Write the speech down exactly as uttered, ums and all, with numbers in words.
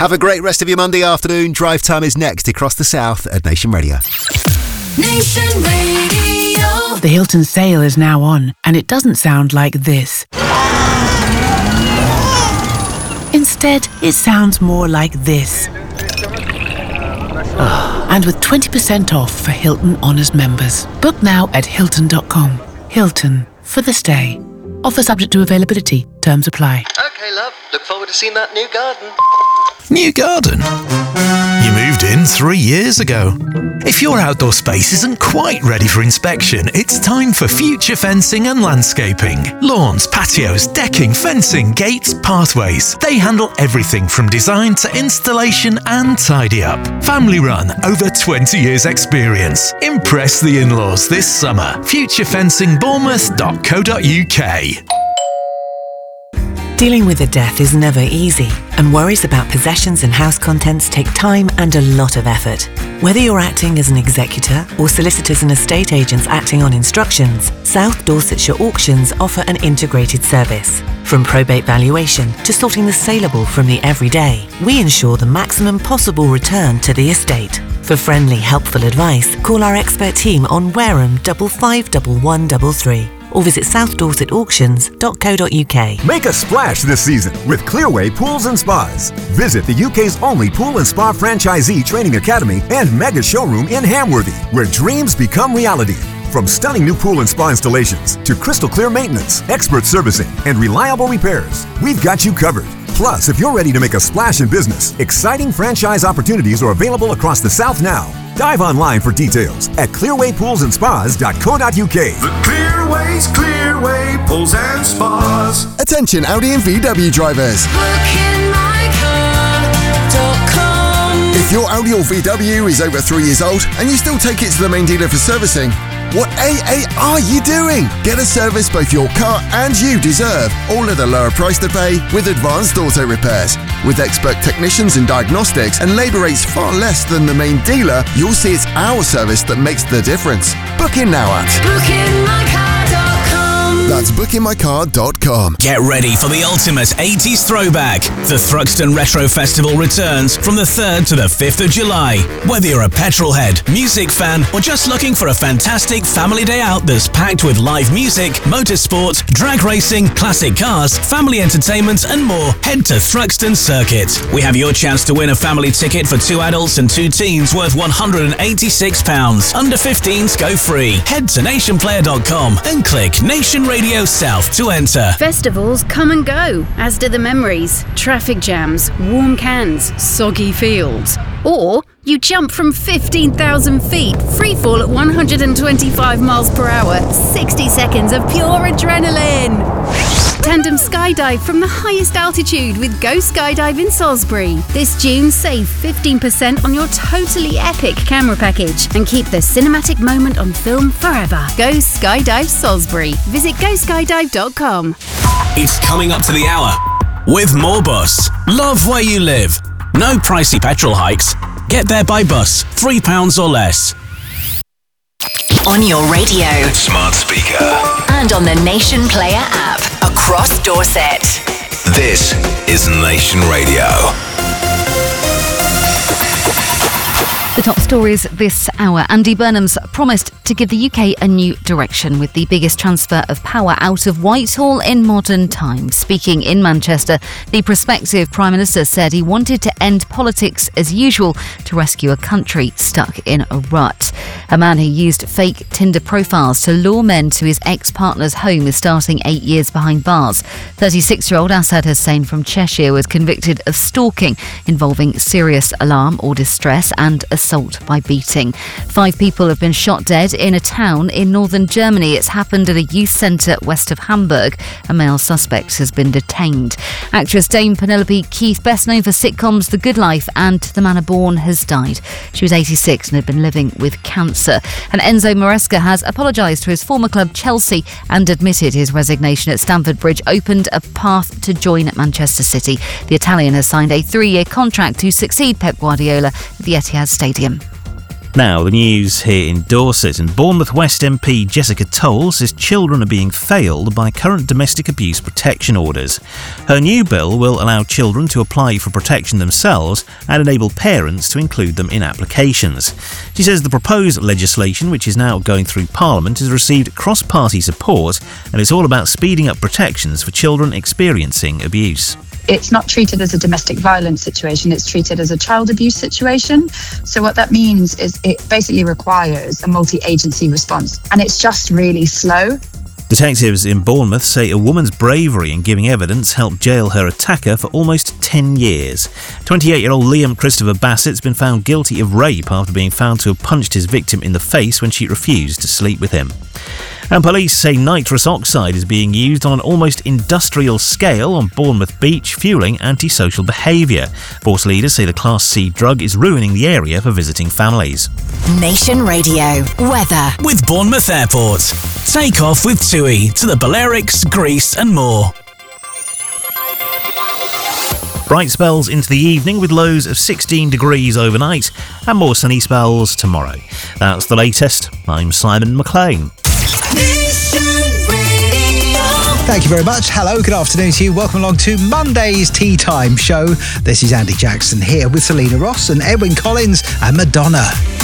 Have a great rest of your Monday afternoon. Drive Time is next across the south at Nation Radio. Nation Radio. The Hilton sale is now on, and it doesn't sound like this. Instead, it sounds more like this. Oh, and with twenty percent off for Hilton Honors members. Book now at Hilton dot com. Hilton, for the stay. Offer subject to availability. Terms apply. Okay, love. Look forward to seeing that new garden. New garden? You moved in three years ago. If your outdoor space isn't quite ready for inspection, it's time for Future Fencing and Landscaping. Lawns, patios, decking, fencing, gates, pathways. They handle everything from design to installation and tidy up. Family run, over twenty years experience. Impress the in-laws this summer. future fencing bournemouth dot co dot uk. Dealing with a death is never easy, and worries about possessions and house contents take time and a lot of effort. Whether you're acting as an executor or solicitors and estate agents acting on instructions, South Dorsetshire Auctions offer an integrated service. From probate valuation to sorting the saleable from the everyday, we ensure the maximum possible return to the estate. For friendly, helpful advice, call our expert team on Wareham five five one one three three. Or visit south dorset auctions dot co dot uk. Make a splash this season with Clearway Pools and Spas. Visit the U K's only pool and spa franchisee training academy and mega showroom in Hamworthy, where dreams become reality. From stunning new pool and spa installations to crystal clear maintenance, expert servicing, and reliable repairs, we've got you covered. Plus, if you're ready to make a splash in business, exciting franchise opportunities are available across the South now. Dive online for details at clearway pools and spas dot co dot uk. The Clearways, Clearway Pools and Spas. Attention Audi and V W drivers. book in my car dot com. If your Audi or V W is over three years old and you still take it to the main dealer for servicing, what A A are you doing? Get a service both your car and you deserve, all at a lower price to pay with Advanced Auto Repairs. With expert technicians and diagnostics and labour rates far less than the main dealer, you'll see it's our service that makes the difference. Book in now at book in my car dot com. That's book in my car dot com. Get ready for the ultimate eighties throwback. The Thruxton Retro Festival returns from the third to the fifth of July. Whether you're a petrol head, music fan, or just looking for a fantastic family day out that's packed with live music, motorsport, drag racing, classic cars, family entertainment, and more, head to Thruxton Circuit. We have your chance to win a family ticket for two adults and two teens worth one hundred eighty-six pounds. Under fifteens go free. Head to nation player dot com and click Nation Radio South to enter. Festivals come and go, as do the memories, traffic jams, warm cans, soggy fields. Or you jump from fifteen thousand feet, free fall at one hundred twenty-five miles per hour, sixty seconds of pure adrenaline. Tandem skydive from the highest altitude with Go Skydive in Salisbury. This June, save fifteen percent on your totally epic camera package and keep the cinematic moment on film forever. Go Skydive Salisbury. Visit go skydive dot com. It's coming up to the hour with more bus. Love where you live. No pricey petrol hikes. Get there by bus, three pounds or less. On your radio, Smart speaker. and on the Nation Player app. Across Dorset. This is Nation Radio. The top stories this hour. Andy Burnham's promised to give the U K a new direction with the biggest transfer of power out of Whitehall in modern times. Speaking in Manchester, the prospective Prime Minister said he wanted to end politics as usual to rescue a country stuck in a rut. A man who used fake Tinder profiles to lure men to his ex-partner's home is starting eight years behind bars. thirty-six-year-old Asad Hussain from Cheshire was convicted of stalking involving serious alarm or distress and assault by beating. Five people have been shot dead in a town in northern Germany. It's happened at a youth centre west of Hamburg. A male suspect has been detained. Actress Dame Penelope Keith, best known for sitcoms The Good Life and The Manor Born, has died. She was eighty-six and had been living with cancer. And Enzo Maresca has apologised to his former club Chelsea and admitted his resignation at Stamford Bridge opened a path to join at Manchester City. The Italian has signed a three-year contract to succeed Pep Guardiola at the Etihad Stadium. Now, the news here in Dorset, and Bournemouth West M P Jessica Toll says children are being failed by current domestic abuse protection orders. Her new bill will allow children to apply for protection themselves and enable parents to include them in applications. She says the proposed legislation, which is now going through Parliament, has received cross-party support and is all about speeding up protections for children experiencing abuse. It's not treated as a domestic violence situation, it's treated as a child abuse situation. So what that means is it basically requires a multi-agency response, and it's just really slow. Detectives in Bournemouth say a woman's bravery in giving evidence helped jail her attacker for almost ten years. twenty-eight-year-old Liam Christopher Bassett's been found guilty of rape after being found to have punched his victim in the face when she refused to sleep with him. And police say nitrous oxide is being used on an almost industrial scale on Bournemouth Beach, fuelling antisocial behaviour. Force leaders say the Class C drug is ruining the area for visiting families. Nation Radio weather with Bournemouth Airport. Take off with TUI to the Balearics, Greece and more. Bright spells into the evening with lows of sixteen degrees overnight and more sunny spells tomorrow. That's the latest. I'm Simon McLean. Thank you very much. Hello, good afternoon to you. Welcome along to Monday's Tea Time Show. This is Andy Jackson here with Selena Ross and Edwyn Collins and Madonna.